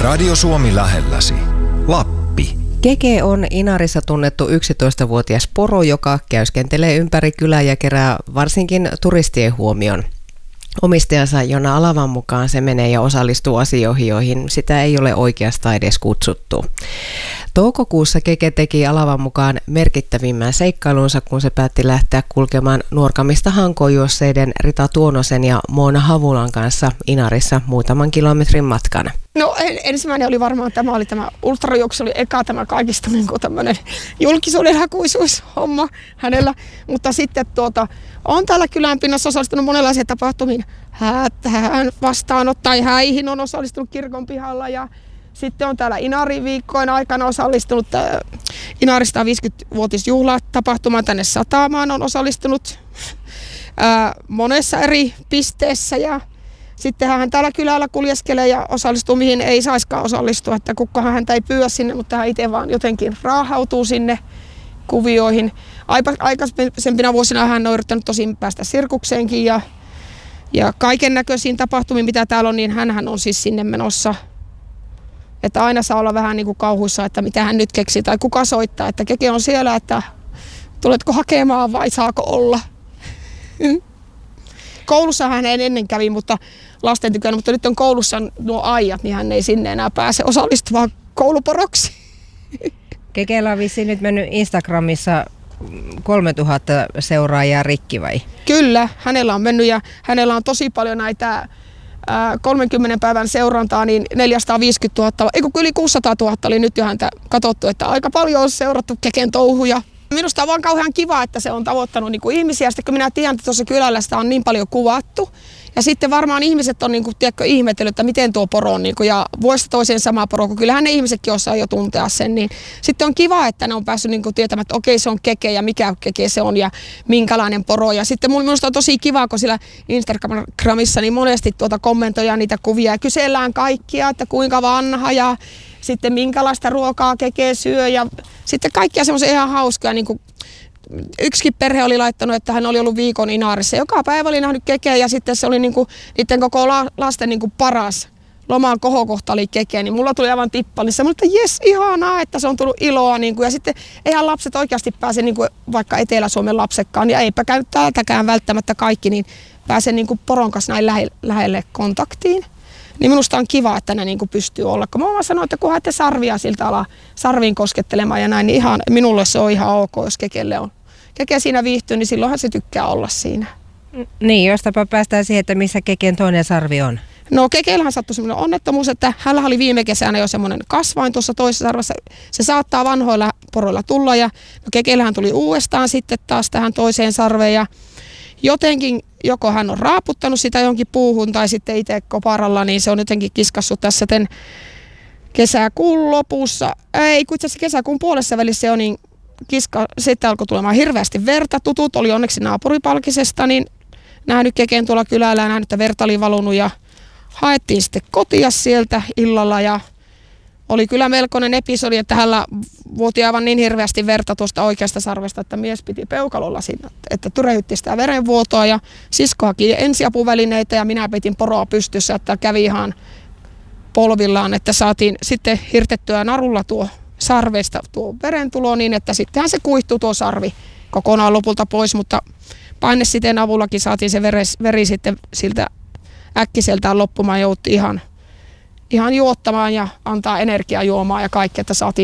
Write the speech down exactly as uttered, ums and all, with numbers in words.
Radio Suomi lähelläsi. Lappi. Keke on Inarissa tunnettu yksitoistavuotias poro, joka käyskentelee ympäri kylää ja kerää varsinkin turistien huomion. Omistajansa Jona Alavan mukaan se menee ja osallistuu asioihin, joihin sitä ei ole oikeastaan edes kutsuttu. Toukokuussa Keke teki Alavan mukaan merkittävimmän seikkailunsa, kun se päätti lähteä kulkemaan Nuorgamista Hankoon juosseiden Rita Tuonosen ja Moona Havulan kanssa Inarissa muutaman kilometrin matkan. No ensimmäinen oli varmaan tämä, oli tämä ultrajuoksu, oli eka tämä kaikista niin kuin tämmöinen julkisuuden hakuisuushomma hänellä, mutta sitten tuota, on täällä kylän pinnassa osallistunut monenlaisiin tapahtumiin. Hän vastaanottaa häihin on osallistunut kirkon pihalla ja sitten on täällä Inari-viikkojen aikana osallistunut Inarista viisikymmenvuotisjuhlatapahtumaan tänne Satamaan on osallistunut ää, monessa eri pisteessä ja sitten hän täällä kylällä kuljeskelee ja osallistuu mihin ei saiskaan osallistua, että kukaan häntä ei pyydä sinne, mutta hän itse vaan jotenkin raahautuu sinne kuvioihin. Aikaisempina vuosina hän on yrittänyt tosin päästä sirkukseenkin ja, ja kaiken näköisiin tapahtumiin mitä täällä on, niin hänhän on siis sinne menossa. Että aina saa olla vähän niin kuin kauhuissa, että mitä hän nyt keksii tai kuka soittaa, että Keke on siellä, että tuletko hakemaan vai saako olla. Koulussa hän ei ennen kävi, mutta lasten tykönä, mutta nyt on koulussa nuo aijat, niin hän ei sinne enää pääse osallistumaan kouluporoksi. Kekellä on vissiin nyt mennyt Instagramissa kolmetuhatta seuraajaa rikki vai? Kyllä, hänellä on mennyt ja hänellä on tosi paljon näitä kolmenkymmenen päivän seurantaa, niin neljäsataaviisikymmentätuhatta, eikö yli kuusisataatuhatta oli nyt jo häntä katsottu, että aika paljon on seurattu Keken touhuja. Minusta on vaan kauhean kiva, että se on tavoittanut niin kuin ihmisiä, sitten kun minä tiedän, että tuossa kylällä sitä on niin paljon kuvattu. Ja sitten varmaan ihmiset on niin kuin, tiedätkö, ihmetellyt, että miten tuo poro on, niin kuin, ja vuodesta toiseen sama poro, kun kyllähän ne ihmisetkin osaa jo tuntea sen. Niin sitten on kiva, että ne on päässyt niin kuin, tietämään, että okei se on Keke ja mikä Keke se on ja minkälainen poro. Ja sitten minusta on tosi kiva, kun sillä Instagramissa niin monesti tuota kommentoidaan niitä kuvia ja kysellään kaikkia, että kuinka vanha ja sitten minkälaista ruokaa Keke syö ja sitten kaikkia semmoisia ihan hauskoja. Niin kuin yksikin perhe oli laittanut, että hän oli ollut viikon Inarissa. Joka päivä oli nähnyt Kekeä ja sitten se oli niin kuin niiden koko lasten niin kuin paras loman kohokohta oli Keke. Niin mulla tuli aivan tippalissa, mutta jes, ihanaa, että se on tullut iloa. Niin kuin, ja sitten eihän lapset oikeasti pääse, niin kuin vaikka Etelä-Suomen lapsetkaan, ja eipä käy täältäkään välttämättä kaikki, niin pääse niin kuin poron kanssa näin lähe, lähelle kontaktiin. Niin minusta on kiva, että ne niinku pystyy olla. Kun mä vaan sanoin, että kun haette sarvia siltä ala sarviin koskettelemaan ja näin, niin ihan, minulle se on ihan ok, jos Kekelle on. Keke siinä viihtyy, niin silloinhan se tykkää olla siinä. Niin, jostapa päästään siihen, että missä Keken toinen sarvi on. No Kekellähän sattui semmoinen onnettomuus, että hänellä oli viime kesänä jo semmoinen kasvain tuossa toisessa sarvassa. Se saattaa vanhoilla poroilla tulla ja no Kekellähän tuli uudestaan sitten taas tähän toiseen sarveen ja jotenkin joko hän on raaputtanut sitä jonkin puuhun tai sitten itse koparalla, niin se on jotenkin kiskassut tässä ten kesäkuun lopussa. Ei, kun itse asiassa kesäkuun puolessa välissä jo, niin kiska, sitten alkoi tulemaan hirveästi verta. Tutut oli onneksi naapuripalkisesta, niin nähnyt Keken tuolla kylällä ja nähnyt, että verta oli valunut ja haettiin sitten kotia sieltä illalla ja oli kyllä melkoinen episodi, että hänellä vuoti aivan niin hirveästi verta tuosta oikeasta sarvesta, että mies piti peukalolla siinä, että tyrehytti sitä verenvuotoa ja sisko haki ensiapuvälineitä ja minä pitin poroa pystyssä, että kävi ihan polvillaan, että saatiin sitten hirtettyä narulla tuo sarvesta tuo verentulo niin, että sittenhän se kuihtuu tuo sarvi kokonaan lopulta pois, mutta painesiteen avullakin saatiin se veri, veri sitten siltä äkkiseltään loppumaan, joutti ihan ihan juottamaan ja antaa energiajuomaa ja kaikkea, että saatiin